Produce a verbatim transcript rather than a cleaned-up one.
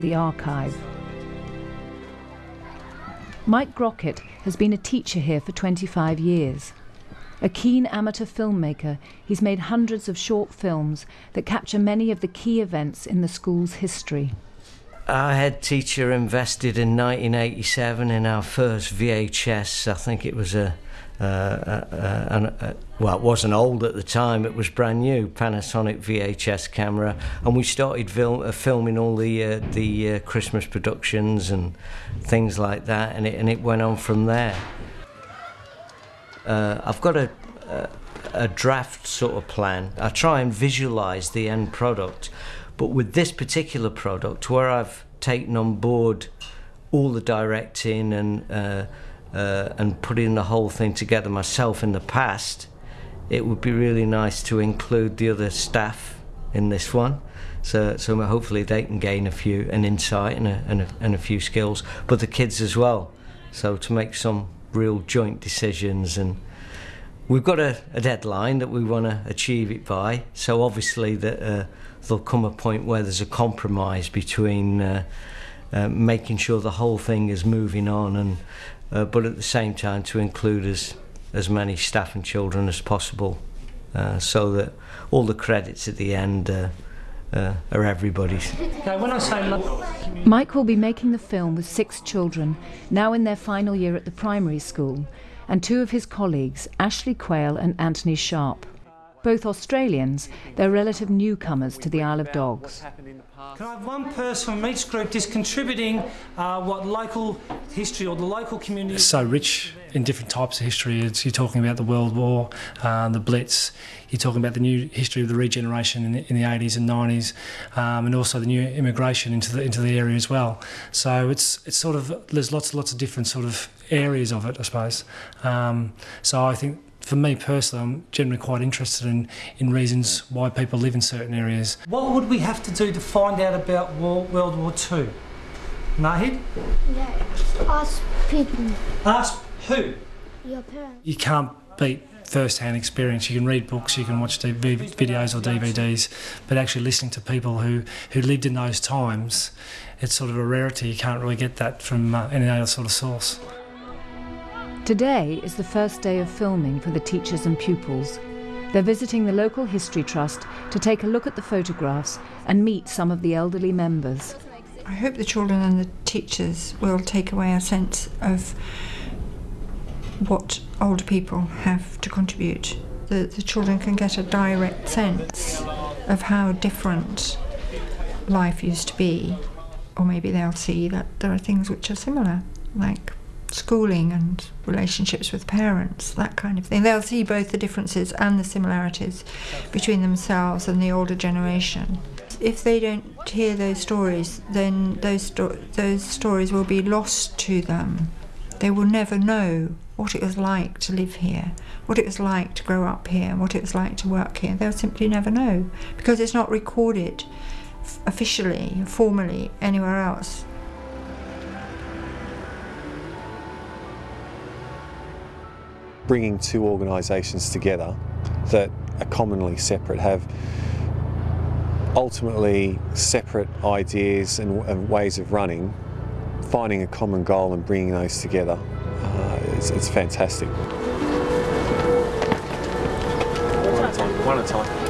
the archive. Mike Grockett has been a teacher here for twenty-five years. A keen amateur filmmaker, he's made hundreds of short films that capture many of the key events in the school's history. Our head teacher invested in nineteen eighty-seven in our first V H S. I think it was a, uh, a, a, a well, it wasn't old at the time, it was brand new, Panasonic V H S camera, and we started film, uh, filming all the uh, the uh, Christmas productions and things like that, and it, and it went on from there. Uh, I've got a, a, a draft sort of plan. I try and visualise the end product, but with this particular product, where I've taken on board all the directing and uh, uh, and putting the whole thing together myself in the past, it would be really nice to include the other staff in this one. So, so hopefully they can gain a few an insight and a, and a, and a few skills, but the kids as well. So to make some real joint decisions, and we've got a, a deadline that we want to achieve it by. So obviously that uh, there'll come a point where there's a compromise between uh, uh, making sure the whole thing is moving on, and uh, but at the same time to include as as many staff and children as possible, uh, so that all the credits at the end uh, uh, are everybody's. Okay, when I say Mike will be making the film with six children, now in their final year at the primary school, and two of his colleagues, Ashley Quayle and Anthony Sharp. Both Australians, they're relative newcomers to the Isle of Dogs. Can I have one person from each group just contributing uh, what local history or the local community... It's so rich in different types of history. It's, you're talking about the World War, uh, the Blitz, you're talking about the new history of the regeneration in the, in the eighties and nineties, um, and also the new immigration into the, into the area as well. So it's, it's sort of, there's lots and lots of different sort of areas of it, I suppose. Um, so I think, for me personally, I'm generally quite interested in, in reasons why people live in certain areas. What would we have to do to find out about World War Two? Nahid? Yeah, ask people. Ask who? Your parents. You can't beat first-hand experience. You can read books, you can watch D V D videos or D V Ds, but actually listening to people who, who lived in those times, it's sort of a rarity. You can't really get that from uh, any other sort of source. Today is the first day of filming for the teachers and pupils. They're visiting the local history trust to take a look at the photographs and meet some of the elderly members. I hope the children and the teachers will take away a sense of what older people have to contribute. The, the children can get a direct sense of how different life used to be, or maybe they'll see that there are things which are similar, like schooling and relationships with parents, that kind of thing. They'll see both the differences and the similarities between themselves and the older generation. If they don't hear those stories, then those, sto those stories will be lost to them. They will never know what it was like to live here, what it was like to grow up here, what it was like to work here. They'll simply never know, because it's not recorded officially, formally, anywhere else. Bringing two organisations together that are commonly separate, have ultimately separate ideas and, and ways of running, finding a common goal and bringing those together, uh, it's, it's fantastic. One at a time, one at a time.